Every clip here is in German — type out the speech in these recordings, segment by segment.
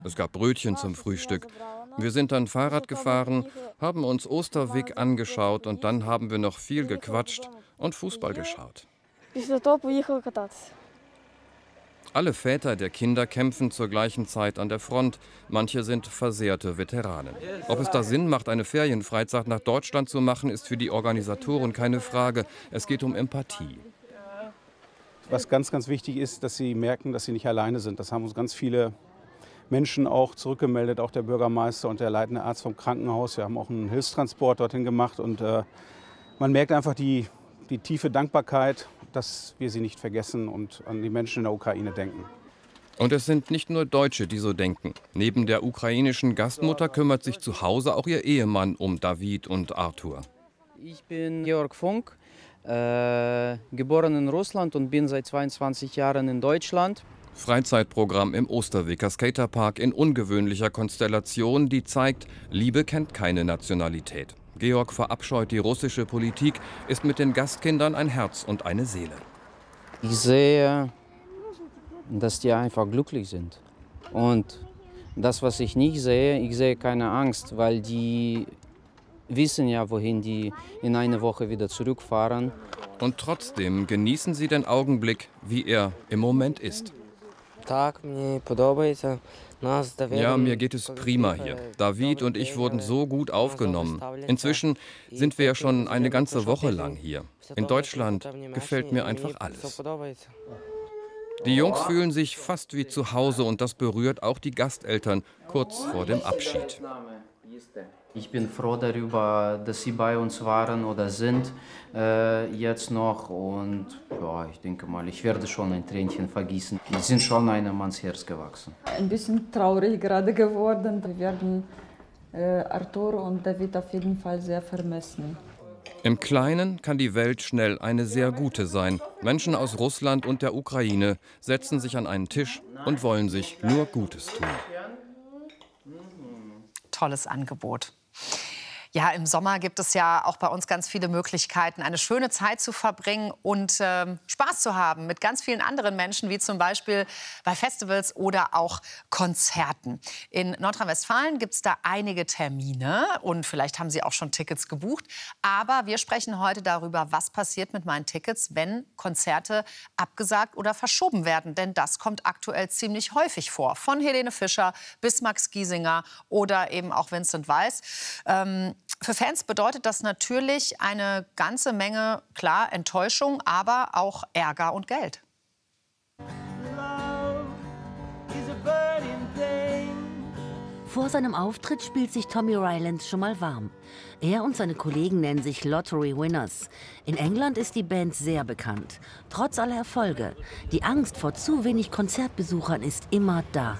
Es gab Brötchen zum Frühstück. Wir sind dann Fahrrad gefahren, haben uns Osterweg angeschaut und dann haben wir noch viel gequatscht und Fußball geschaut. Alle Väter der Kinder kämpfen zur gleichen Zeit an der Front. Manche sind versehrte Veteranen. Ob es da Sinn macht, eine Ferienfreizeit nach Deutschland zu machen, ist für die Organisatoren keine Frage. Es geht um Empathie. Was ganz, ganz wichtig ist, dass sie merken, dass sie nicht alleine sind. Das haben uns ganz viele Menschen auch zurückgemeldet, auch der Bürgermeister und der leitende Arzt vom Krankenhaus. Wir haben auch einen Hilfstransport dorthin gemacht und man merkt einfach die tiefe Dankbarkeit, dass wir sie nicht vergessen und an die Menschen in der Ukraine denken. Und es sind nicht nur Deutsche, die so denken. Neben der ukrainischen Gastmutter kümmert sich zu Hause auch ihr Ehemann um David und Arthur. Ich bin Georg Funk, geboren in Russland und bin seit 22 Jahren in Deutschland. Freizeitprogramm im Osterweker Skaterpark in ungewöhnlicher Konstellation, die zeigt, Liebe kennt keine Nationalität. Georg verabscheut die russische Politik, ist mit den Gastkindern ein Herz und eine Seele. Ich sehe, dass die einfach glücklich sind. Und das, was ich nicht sehe, ich sehe keine Angst, weil die wissen ja, wohin die in einer Woche wieder zurückfahren. Und trotzdem genießen sie den Augenblick, wie er im Moment ist. Ja, mir geht es prima hier. David und ich wurden so gut aufgenommen. Inzwischen sind wir ja schon eine ganze Woche lang hier. In Deutschland gefällt mir einfach alles. Die Jungs fühlen sich fast wie zu Hause und das berührt auch die Gasteltern kurz vor dem Abschied. Ich bin froh darüber, dass Sie bei uns waren oder sind jetzt noch. Und ja, ich denke mal, ich werde schon ein Tränchen vergießen. Sie sind schon einem ans Herz gewachsen. Ein bisschen traurig gerade geworden. Wir werden Arthur und David auf jeden Fall sehr vermissen. Im Kleinen kann die Welt schnell eine sehr gute sein. Menschen aus Russland und der Ukraine setzen sich an einen Tisch und wollen sich nur Gutes tun. Tolles Angebot. Ja, im Sommer gibt es ja auch bei uns ganz viele Möglichkeiten, eine schöne Zeit zu verbringen und Spaß zu haben mit ganz vielen anderen Menschen, wie zum Beispiel bei Festivals oder auch Konzerten. In Nordrhein-Westfalen gibt es da einige Termine und vielleicht haben Sie auch schon Tickets gebucht. Aber wir sprechen heute darüber, was passiert mit meinen Tickets, wenn Konzerte abgesagt oder verschoben werden. Denn das kommt aktuell ziemlich häufig vor. Von Helene Fischer bis Max Giesinger oder eben auch Vincent Weiss. Für Fans bedeutet das natürlich eine ganze Menge, klar, Enttäuschung, aber auch Ärger und Geld. Vor seinem Auftritt spielt sich Tommy Rylands schon mal warm. Er und seine Kollegen nennen sich Lottery Winners. In England ist die Band sehr bekannt. Trotz aller Erfolge. Die Angst vor zu wenig Konzertbesuchern ist immer da.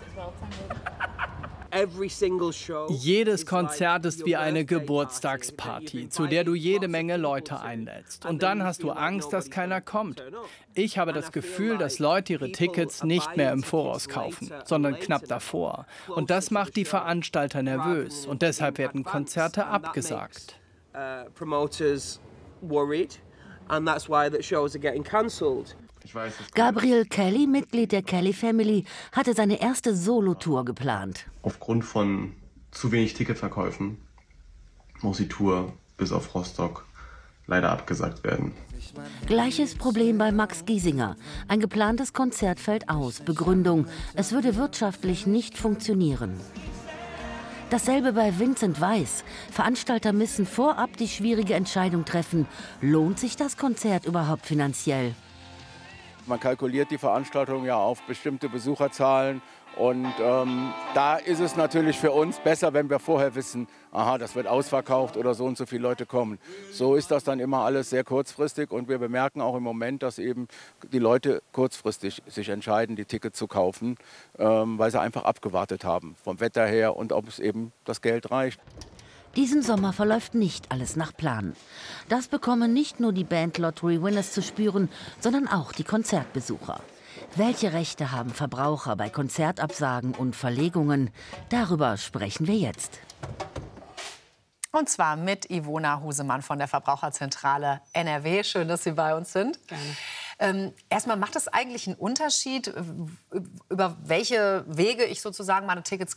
Jedes Konzert ist wie eine Geburtstagsparty, zu der du jede Menge Leute einlädst. Und dann hast du Angst, dass keiner kommt. Ich habe das Gefühl, dass Leute ihre Tickets nicht mehr im Voraus kaufen, sondern knapp davor. Und das macht die Veranstalter nervös. Und deshalb werden Konzerte abgesagt. Gabriel Kelly, Mitglied der Kelly Family, hatte seine erste Solo-Tour geplant. Aufgrund von zu wenig Ticketverkäufen muss die Tour bis auf Rostock leider abgesagt werden. Gleiches Problem bei Max Giesinger. Ein geplantes Konzert fällt aus. Begründung: Es würde wirtschaftlich nicht funktionieren. Dasselbe bei Vincent Weiss. Veranstalter müssen vorab die schwierige Entscheidung treffen. Lohnt sich das Konzert überhaupt finanziell? Man kalkuliert die Veranstaltung ja auf bestimmte Besucherzahlen. Und da ist es natürlich für uns besser, wenn wir vorher wissen, aha, das wird ausverkauft oder so und so viele Leute kommen. So ist das dann immer alles sehr kurzfristig und wir bemerken auch im Moment, dass eben die Leute kurzfristig sich entscheiden, die Tickets zu kaufen, weil sie einfach abgewartet haben, vom Wetter her und ob es eben das Geld reicht. Diesen Sommer verläuft nicht alles nach Plan. Das bekommen nicht nur die Band Lottery Winners zu spüren, sondern auch die Konzertbesucher. Welche Rechte haben Verbraucher bei Konzertabsagen und Verlegungen? Darüber sprechen wir jetzt. Und zwar mit Ivona Husemann von der Verbraucherzentrale NRW. Schön, dass Sie bei uns sind. Gerne. Erstmal, macht es eigentlich einen Unterschied, über welche Wege ich sozusagen meine Tickets